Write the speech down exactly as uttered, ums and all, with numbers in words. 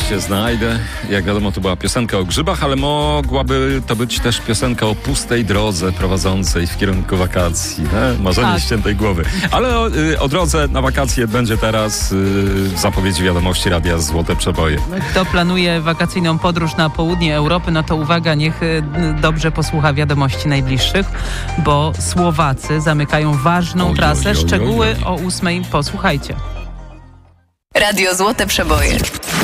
się znajdę. Jak wiadomo, to była piosenka o grzybach, ale mogłaby to być też piosenka o pustej drodze prowadzącej w kierunku wakacji. He? Marzenie Tak. ściętej głowy. Ale o, y, o drodze na wakacje będzie teraz y, w zapowiedzi wiadomości Radia Złote Przeboje. Kto planuje wakacyjną podróż na południe Europy, no to uwaga, niech y, dobrze posłucha wiadomości najbliższych, bo Słowacy zamykają ważną Oj, trasę. oj, oj, oj, Szczegóły oj. o ósmej posłuchajcie. Radio Złote Przeboje.